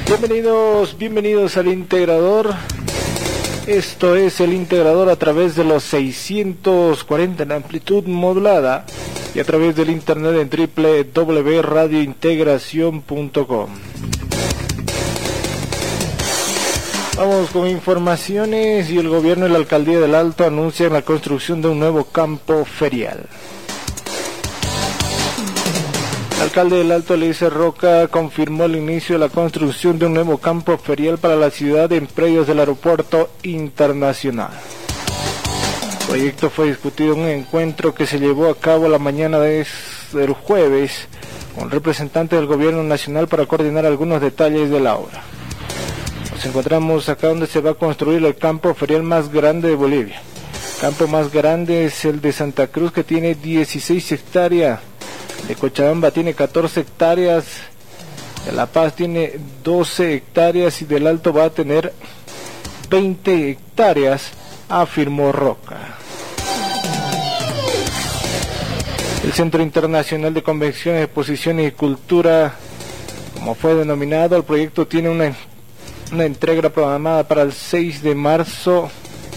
Bienvenidos al Integrador. Esto es el Integrador a través de los 640 en amplitud modulada y a través del internet en www.radiointegracion.com. Vamos con informaciones. Y el gobierno y la alcaldía del Alto anuncian la construcción de un nuevo campo ferial. El alcalde del Alto, Eliezer Roca, confirmó el inicio de la construcción de un nuevo campo ferial para la ciudad en predios del aeropuerto internacional. El proyecto fue discutido en un encuentro que se llevó a cabo la mañana del jueves con representantes del gobierno nacional para coordinar algunos detalles de la obra. Nos encontramos acá donde se va a construir el campo ferial más grande de Bolivia. El campo más grande es el de Santa Cruz, que tiene 16 hectáreas. De Cochabamba tiene 14 hectáreas, de La Paz tiene 12 hectáreas y del Alto va a tener 20 hectáreas, afirmó Roca. El Centro Internacional de Convenciones, Exposiciones y Cultura, como fue denominado, el proyecto tiene una entrega programada para el 6 de marzo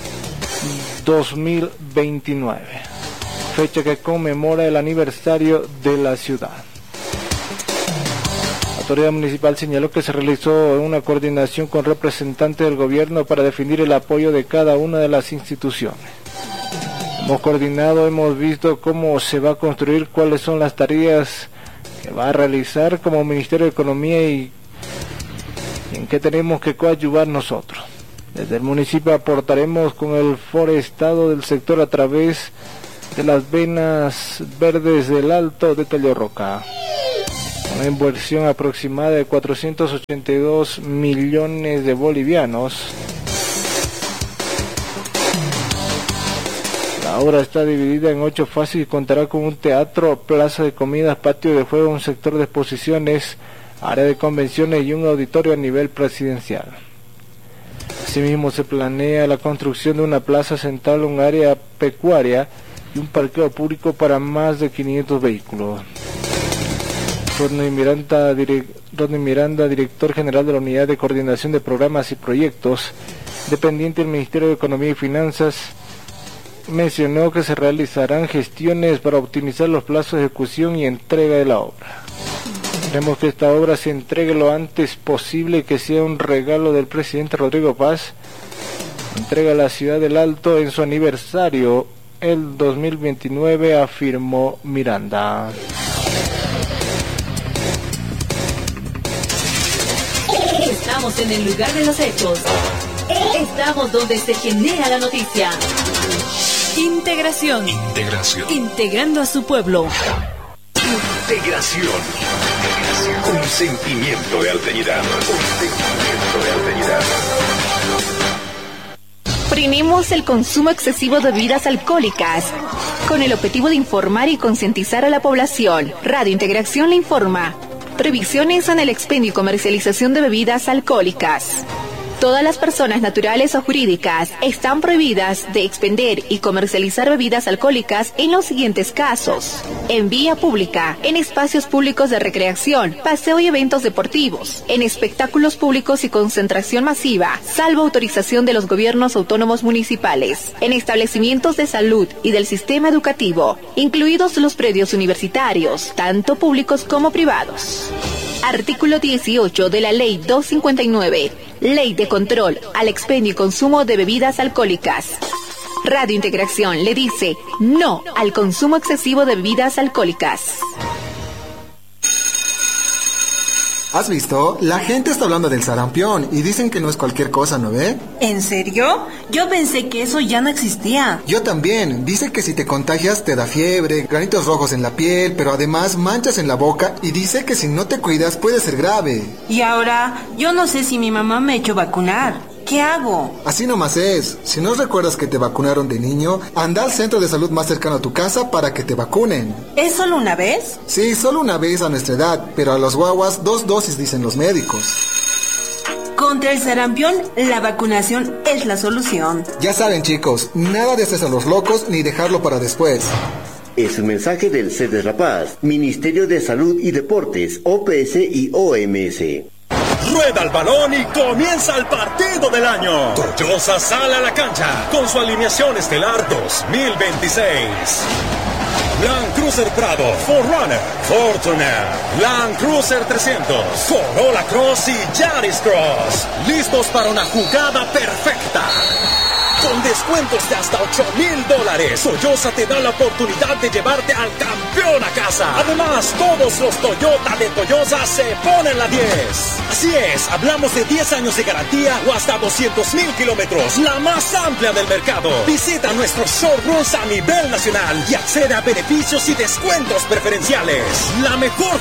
2029. Fecha que conmemora el aniversario de la ciudad. La autoridad municipal señaló que se realizó una coordinación con representantes del gobierno para definir el apoyo de cada una de las instituciones. Hemos coordinado, hemos visto cómo se va a construir, cuáles son las tareas que va a realizar como Ministerio de Economía y en qué tenemos que coadyuvar nosotros. Desde el municipio aportaremos con el forestado del sector a través de las venas verdes del Alto, detalló Roca. Una inversión aproximada de 482 millones de bolivianos. La obra está dividida en 8 fases y contará con un teatro, plaza de comidas, patio de juego, un sector de exposiciones, área de convenciones y un auditorio a nivel presidencial. Asimismo, se planea la construcción de una plaza central, un área pecuaria y un parqueo público para más de 500 vehículos. Rodney Miranda, director general de la Unidad de Coordinación de Programas y Proyectos, dependiente del Ministerio de Economía y Finanzas, mencionó que se realizarán gestiones para optimizar los plazos de ejecución y entrega de la obra. Queremos que esta obra se entregue lo antes posible y que sea un regalo del presidente Rodrigo Paz. Entrega a la ciudad del Alto en su aniversario el 2029, afirmó Miranda. Estamos en el lugar de los hechos. Estamos donde se genera la noticia. Integración. Integrando a su pueblo. Integración. Un sentimiento de alteridad. Prohibimos el consumo excesivo de bebidas alcohólicas con el objetivo de informar y concientizar a la población. Radio Integración le informa. Prohibiciones en el expendio y comercialización de bebidas alcohólicas. Todas las personas naturales o jurídicas están prohibidas de expender y comercializar bebidas alcohólicas en los siguientes casos: en vía pública, en espacios públicos de recreación, paseo y eventos deportivos, en espectáculos públicos y concentración masiva, salvo autorización de los gobiernos autónomos municipales, en establecimientos de salud y del sistema educativo, incluidos los predios universitarios, tanto públicos como privados. Artículo 18 de la Ley 259, Ley de Control al Expendio y Consumo de Bebidas Alcohólicas. Radio Integración le dice no al consumo excesivo de bebidas alcohólicas. ¿Has visto? La gente está hablando del sarampión y dicen que no es cualquier cosa, ¿no ve? ¿En serio? Yo pensé que eso ya no existía. Yo también. Dice que si te contagias te da fiebre, granitos rojos en la piel, pero además manchas en la boca, y dice que si no te cuidas puede ser grave. Y ahora, yo no sé si mi mamá me ha hecho vacunar. ¿Qué hago? Así nomás es. Si no recuerdas que te vacunaron de niño, anda al centro de salud más cercano a tu casa para que te vacunen. ¿Es solo una vez? Sí, solo una vez a nuestra edad, pero a los guaguas 2 dosis dicen los médicos. Contra el sarampión, la vacunación es la solución. Ya saben, chicos, nada de hacerse a los locos ni dejarlo para después. Es un mensaje del CEDES La Paz, Ministerio de Salud y Deportes, OPS y OMS. rueda el balón y comienza el partido del año. Toyosa sale a la cancha con su alineación estelar 2026. Land Cruiser Prado, 4Runner, Fortuner, Land Cruiser 300, Corolla Cross y Yaris Cross. Listos para una jugada perfecta. Con descuentos de hasta $8,000, Toyosa te da la oportunidad de llevarte al campeón a casa. Además, todos los Toyota de Toyosa se ponen la 10. Así es, hablamos de 10 años de garantía o hasta 200,000 kilómetros, la más amplia del mercado. Visita nuestros showrooms a nivel nacional y accede a beneficios y descuentos preferenciales. La mejor